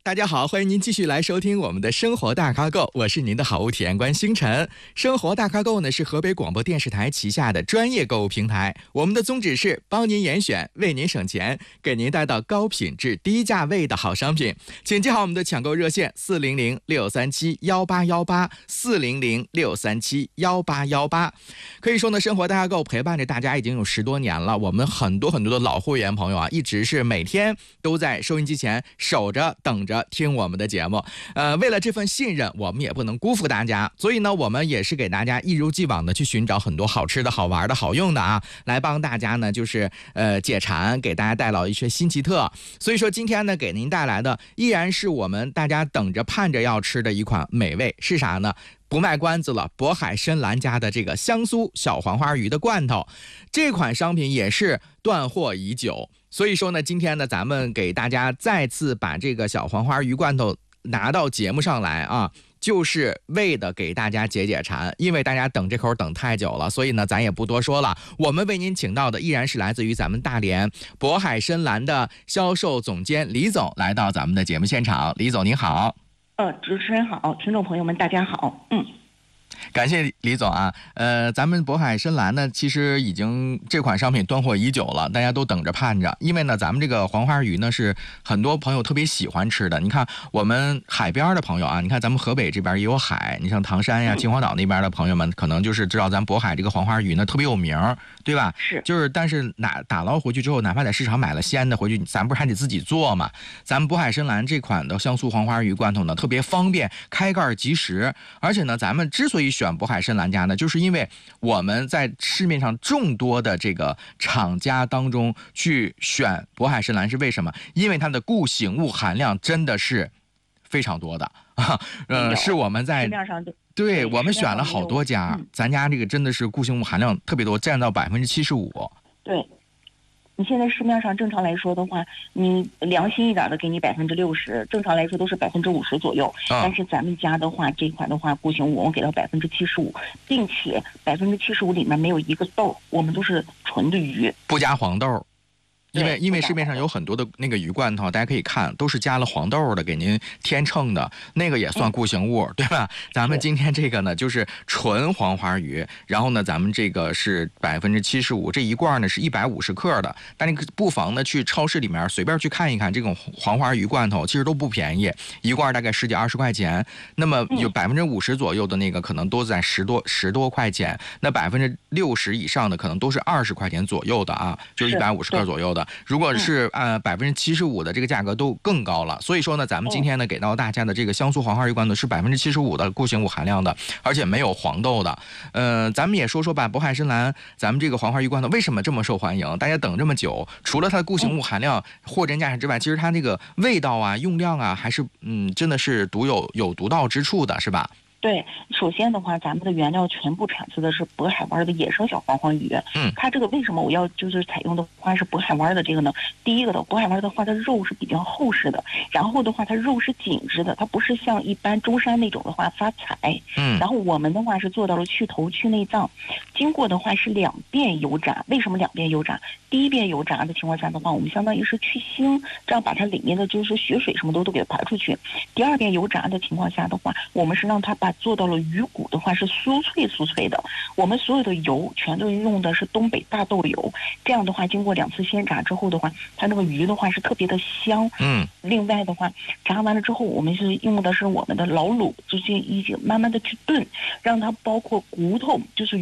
大家好，欢迎您继续来收听我们的生活大咖购，我是您的好物体验官星辰。生活大咖购呢是河北广播电视台旗下的专业购物平台，我们的宗旨是帮您严选，为您省钱，给您带到高品质低价位的好商品。请记好我们的抢购热线400-637-1818400-637-18188。可以说呢，生活大咖购陪伴着大家已经有10多年了，我们很多的老会员朋友啊，一直是每天都在收音机前守着等着听我们的节目，为了这份信任，我们也不能辜负大家，所以呢，我们也是给大家一如既往的去寻找很多好吃的好玩的好用的啊，来帮大家呢就是解馋，给大家带来一些新奇特。所以说今天呢，给您带来的依然是我们大家等着盼着要吃的一款美味，是啥呢？不卖关子了，渤海深蓝家的这个香酥小黄花鱼的罐头，这款商品也是断货已久。所以说呢，今天呢，咱们给大家再次把这个小黄花鱼罐头拿到节目上来啊，就是为的给大家解解馋，因为大家等这口等太久了，所以呢，咱也不多说了。我们为您请到的依然是来自于咱们大连渤海深蓝的销售总监李总来到咱们的节目现场。李总您好。 主持人好，听众朋友们大家好。 感谢李总啊，咱们渤海深蓝呢，其实已经这款商品断货已久了，大家都等着盼着。因为呢，咱们这个黄花鱼呢是很多朋友特别喜欢吃的。你看我们海边的朋友啊，你看咱们河北这边也有海，你像唐山呀、秦皇岛那边的朋友们，可能就是知道咱渤海这个黄花鱼呢特别有名，对吧？ 是， 就是但是打捞回去之后，哪怕在市场买了鲜的回去，咱不是还得自己做嘛？咱们渤海深蓝这款的香酥黄花鱼罐头呢，特别方便，开盖即食，而且呢，咱们之所以选渤海深蓝家呢，就是因为我们在市面上众多的这个厂家当中去选渤海深蓝是为什么？因为它的固形物含量真的是非常多的是我们在对我们选了好多家，咱家这个真的是固形物含量特别多，占到75%。 对。你现在市面上正常来说的话，你良心一点的给你60%，正常来说都是50%左右。但是咱们家的话，这款的话固形物我们给到75%，并且75%里面没有一个豆，我们都是纯的鱼， 不加黄豆。因为市面上有很多的那个鱼罐头，大家可以看都是加了黄豆的，给您添秤的，那个也算固形物，对吧？咱们今天这个呢就是纯黄花鱼，然后呢咱们这个是75%，这一罐呢是150克的，但你不妨呢去超市里面随便去看一看，这种黄花鱼罐头其实都不便宜，一罐大概10几20块钱，那么有50%左右的那个可能都在10多块钱，那60%以上的可能都是20块钱左右的啊，就是150克左右的。如果是75%的这个价格都更高了，所以说呢，咱们今天呢给到大家的这个香酥黄花鱼罐头是75%的固形物含量的，而且没有黄豆的。咱们也说说吧，渤海深蓝咱们这个黄花鱼罐头为什么这么受欢迎？大家等这么久，除了它的固形物含量货真价实之外，其实它这个味道啊、用量啊，还是真的是有独到之处的，是吧？ 对，首先的话，咱们的原料全部产自的是渤海湾的野生小黄花鱼。它这个为什么我要就是采用的话是渤海湾的这个呢？第一个的，渤海湾的话，它肉是比较厚实的，然后的话，它肉是紧致的，它不是像一般中山那种的话发柴。然后我们的话是做到了去头去内脏，经过的话是2遍油炸。为什么2遍油炸？第一遍油炸的情况下的话，我们相当于是去腥，这样把它里面的就是血水什么都给它排出去。第2遍油炸的情况下的话，我们是让它做到了鱼骨的话是酥脆的，我们所有的油全都用的是东北大豆油，这样的话经过2次鲜炸之后的话，它那个鱼的话是特别的香。另外的话，炸完了之后，我们是用的是我们的老卤，就是一直慢慢的去炖，让它包括骨头，就是